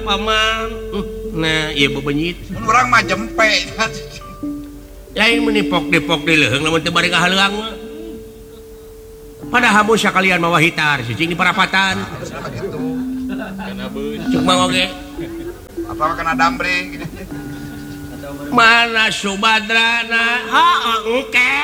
paman nah iya bebenyit orang mah jempe lain menipok depok di leuheung lamun teu bari ngahaluang mah padahal hamus sakalian mawa hitar cicing di parapatan gitu cuk mah oge apa kena dambre gitu. mana Subadrana engke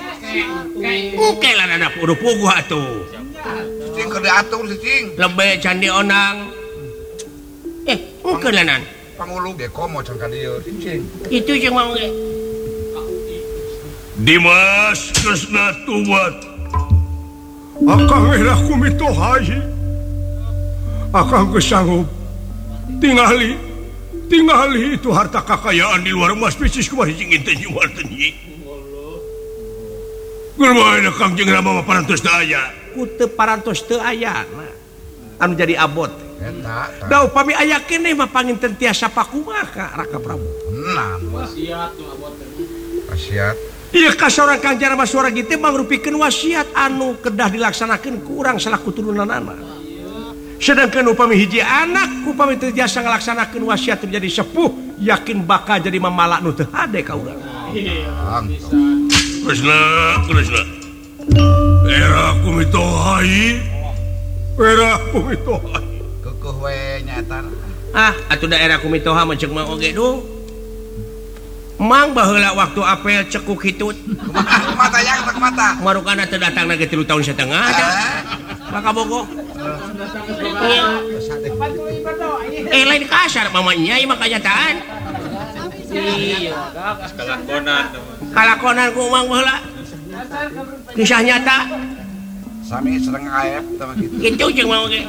lah anak udah pugu atuh cicing keur diatur cicing lebih candi onang engke lah nan pangulu ge komo can ka dieu cicing itu jeung mah oge Dimas Kresna Tuwat Akang erah kumitohaji Akang kesanggup tingali itu harta kekayaan di luar emas bisnis kumaha hiji teh jual teh Gurmain Kang jeung Rama parantos teu aya ku teu parantos teu aya anu jadi abot eta da upami aya keneh mah panginten tiasa pakumaha Raka Prabu nah wasiat tuh abot wasiat ieu ka saurang Kang Jara Baswara kitu mangrupikeun wasiat anu kedah dilaksanakeun ku urang salaku turunanana sedangkan upami hiji anak upami teu tiasa ngalaksanakeun wasiat menjadi sepuh yakin bakal jadi mamala nu teu hade ka urang Kresna era kumitohai keukuh we nyata atuh daerah kumitoha mah ceuk mah oge duh mang baheula waktu apel cekuk hitut mata yang tak mata marukana teu datangna ge 3 tahun setengah maka bogo lain kasar mamanya ieu mah kanyataan iya kalakonan ku mang baheula kisah nyata sami sereng aep tah kitu kitu jeung mah oge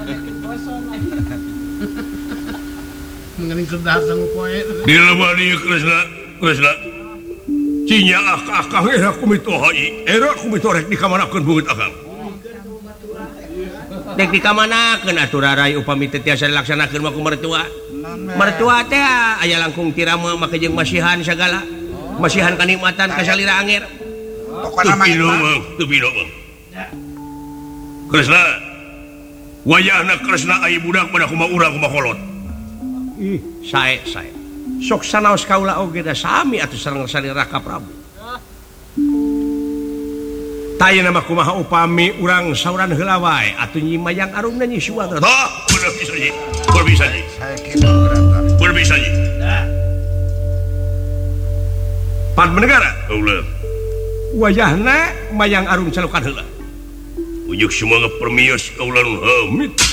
ngering kedatang poe di lemah dieu Kresna cinya akang era kumitohai rek dikamanakeun beungeut akang dek dikamanakeun atuh rarai upami teu tiasa dilaksanakeun mah ku mertua teh aya langkung tirama make jeung masihan sagala masihan kanikmatan kasalira anger pokona mah teu pino mah Kresna wayahna Kresna aya budak pada kumaha urang kumaha kolot ih sae sok sanaos kaula oge da sami atuh sareng Raka Prabu taya nama kumaha upami urang sauran heula wae atuh nyi mayang arumna nyi suwaga bener bisa ji saya kitu gerata berbisa ji pan menegara ulah wayahna mayang arum calokan heula ujuk semangat permios kaulan hamid